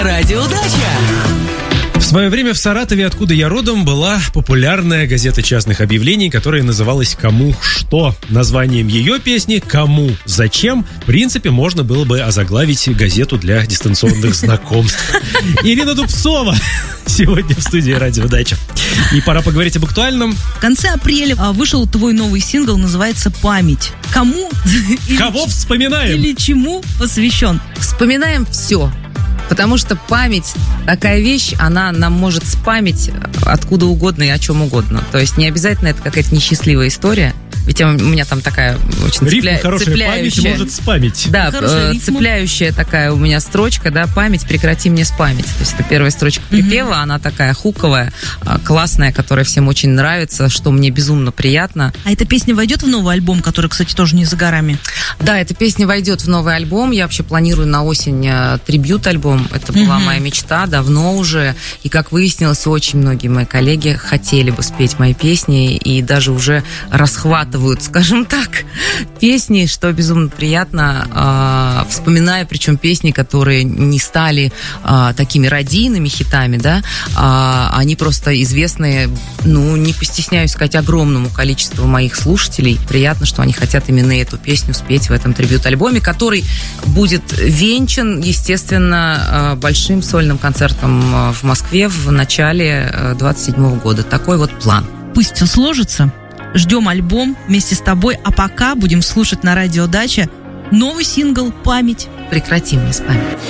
Радиодача. В свое время в Саратове, откуда я родом, была популярная газета частных объявлений, которая называлась «Кому что?». Названием ее песни «Кому зачем» в принципе можно было бы озаглавить газету для дистанционных знакомств. Ирина Дубцова сегодня в студии «Радиодача». И пора поговорить об актуальном. В конце апреля вышел твой новый сингл, называется «Память». Кому? Кого вспоминаем? Или чему посвящен? Вспоминаем все. Потому что память, такая вещь, она нам может спамить откуда угодно и о чем угодно. То есть не обязательно это какая-то несчастливая история. Ведь у меня там такая очень хорошая память может спамить. Да, цепляющая такая у меня строчка, да, «Память, прекрати мне спамить». То есть это первая строчка припева, она такая хуковая, классная, которая всем очень нравится, что мне безумно приятно. А эта песня войдет в новый альбом, который, кстати, тоже не за горами? Да, эта песня войдет в новый альбом. Я вообще планирую на осень трибьют-альбом. Это была моя мечта давно уже. И, как выяснилось, очень многие мои коллеги хотели бы спеть мои песни и даже уже расхватывают, скажем так, песни, что безумно приятно. Вспоминая, причем песни, которые не стали такими радийными хитами, да, они просто известны, ну, не постесняюсь сказать, огромному количеству моих слушателей. Приятно, что они хотят именно эту песню спеть в этом трибьют-альбоме, который будет венчан, естественно, большим сольным концертом в Москве в начале 2027 года. Такой вот план. Пусть все сложится. Ждем альбом вместе с тобой, а пока будем слушать на Радиодаче новый сингл «Память». Прекрати мне спамить.